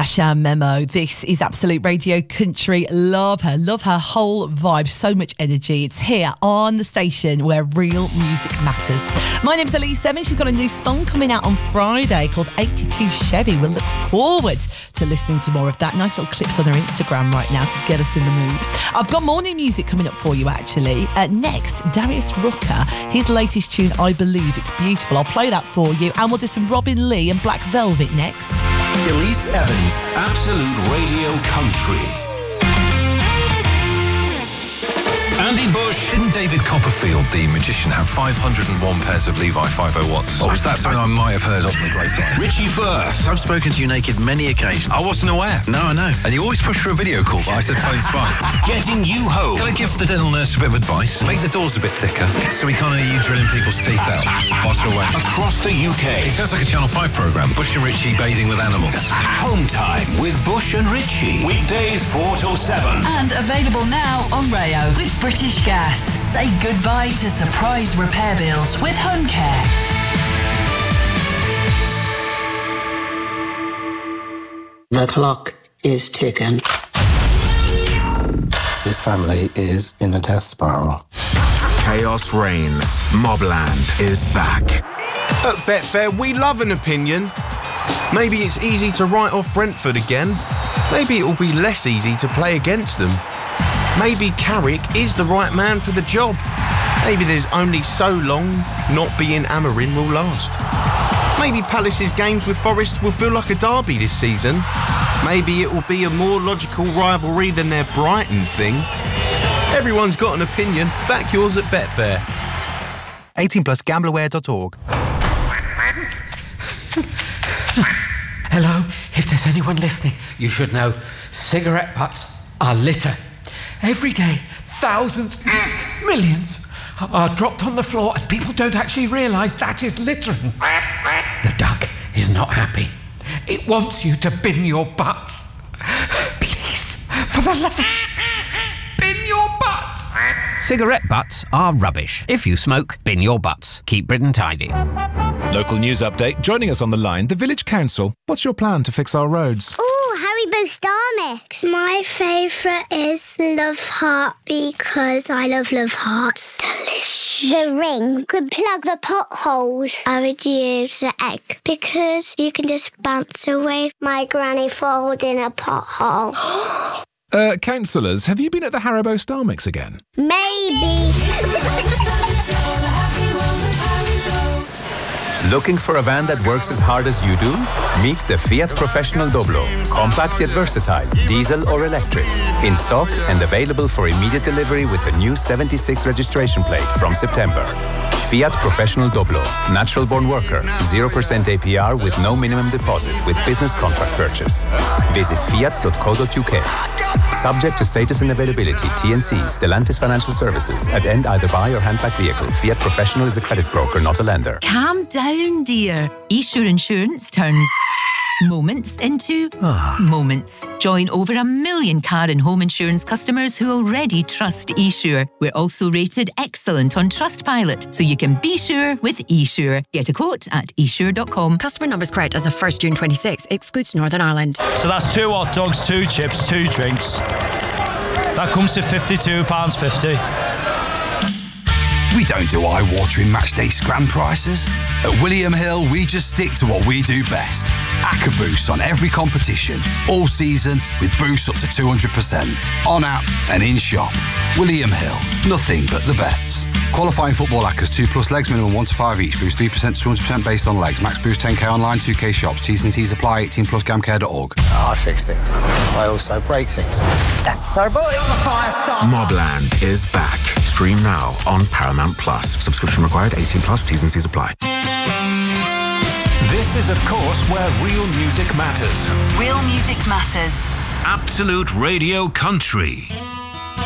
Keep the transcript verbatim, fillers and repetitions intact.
Sasha Memo. This is Absolute Radio Country. Love her, love her whole vibe. So much energy. It's here on the station where real music matters. My name's Elise Seven. She's got a new song coming out on Friday called eighty-two Chevy. We'll look forward to listening to more of that. Nice little clips on her Instagram right now to get us in the mood. I've got more new music coming up for you, actually. Uh, next, Darius Rucker, his latest tune, I Believe It's Beautiful. I'll play that for you, and we'll do some Robin Lee and Black Velvet next. Elise Evans, Absolute Radio Country. Andy Bush. Didn't David Copperfield, the magician, have five hundred and one pairs of Levi five oh ones? Or was that something I might have heard on the grapevine? Richie Firth. I've spoken to you naked many occasions. I wasn't aware. No, I know. And you always push for a video call, but I said phone's fine. Getting you home. Can I give the dental nurse a bit of advice? Make the doors a bit thicker so we can't hear you drilling people's teeth out whilst we're away. Across the U K. It sounds like a Channel five programme. Bush and Richie bathing with animals. Home time with Bush and Richie. Weekdays four till seven. And available now on Rayo with British Gas. Say goodbye to surprise repair bills with Home Care. The clock is ticking. This family is in a death spiral. Chaos reigns. Mobland is back. At Betfair, we love an opinion. Maybe it's easy to write off Brentford again. Maybe it will be less easy to play against them. Maybe Carrick is the right man for the job. Maybe there's only so long not being Amorim will last. Maybe Palace's games with Forest will feel like a derby this season. Maybe it will be a more logical rivalry than their Brighton thing. Everyone's got an opinion. Back yours at Betfair. eighteen plus gambler aware dot org. Hello, if there's anyone listening, you should know cigarette butts are litter. Every day, thousands, millions are dropped on the floor and people don't actually realise that is littering. The duck is not happy. It wants you to bin your butts. Please, for the love of... bin your butts. Cigarette butts are rubbish. If you smoke, bin your butts. Keep Britain tidy. Local news update. Joining us on the line, the Village Council. What's your plan to fix our roads? Ooh, Haribo Star Mix. My favourite is Love Heart because I love Love Hearts. Delicious. The ring could plug the potholes. I would use the egg because you can just bounce away my granny falls in a pothole. Uh, councillors, have you been at the Haribo Star Mix again? Maybe. Looking for a van that works as hard as you do? Meet the Fiat Professional Doblo. Compact yet versatile, diesel or electric. In stock and available for immediate delivery with the new seventy-six registration plate from September. Fiat Professional Doblo. Natural born worker. zero percent A P R with no minimum deposit with business contract purchase. Visit fiat dot co dot U K. Subject to status and availability. T N C, Stellantis Financial Services. At end either buy or handback vehicle. Fiat Professional is a credit broker, not a lender. Calm down, dear. eSure Insurance turns moments into moments. Join over a million car and home insurance customers who already trust eSure. We're also rated excellent on Trustpilot, so you can be sure with eSure. Get a quote at esure dot com. Customer numbers correct as of first June twenty-six. Excludes Northern Ireland. So that's two hot dogs, two chips, two drinks. That comes to fifty-two pounds fifty. We don't do eye-watering matchday scram prices. At William Hill, we just stick to what we do best. Acca boosts on every competition, all season, with boosts up to two hundred percent. On app and in shop. William Hill, nothing but the bets. Qualifying football accas, two plus legs, minimum one to five each. Boost three percent to two hundred percent based on legs. Max boost ten k online, two k shops. T's and C's apply, eighteen plus gamcare dot org. I fix things. I also break things. That's our boy on the fire starter. Mobland is back. Stream now on Paramount Plus. Subscription required, eighteen plus, T's and C's apply. This is, of course, where real music matters. Real music matters. Absolute Radio Country.